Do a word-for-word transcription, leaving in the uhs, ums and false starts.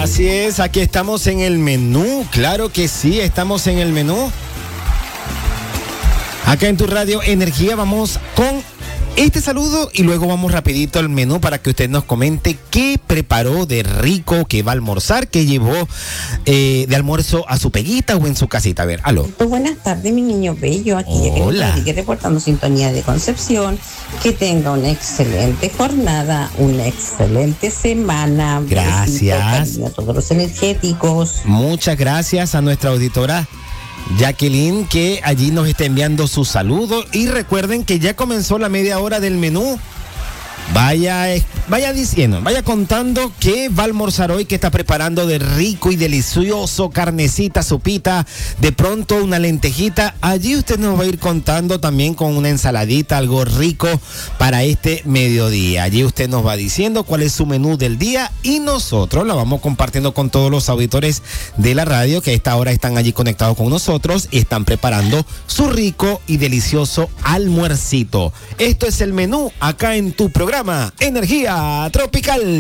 Así es, aquí estamos en el menú, claro que sí, estamos en el menú. Acá en tu radio Energía vamos con este saludo y luego vamos rapidito al menú para que usted nos comente qué preparó de rico, qué va a almorzar, qué llevó eh, de almuerzo a su peguita o en su casita. A ver, aló. Pues buenas tardes, mi niño bello, aquí Hola. ya que reportando sintonía de Concepción, que tenga una excelente jornada, una excelente semana. Gracias. Besito, cariño a todos los energéticos. Muchas gracias a nuestra auditora Jacqueline, que allí nos está enviando su saludo. Y recuerden que ya comenzó la media hora del menú. Vaya, vaya diciendo, vaya contando qué va a almorzar hoy, qué está preparando de rico y delicioso, carnecita, sopita, de pronto una lentejita. Allí usted nos va a ir contando también con una ensaladita, algo rico para este mediodía. Allí usted nos va diciendo cuál es su menú del día y nosotros la vamos compartiendo con todos los auditores de la radio que a esta hora están allí conectados con nosotros y están preparando su rico y delicioso almuercito. Esto es el menú acá en tu programa Energía Tropical.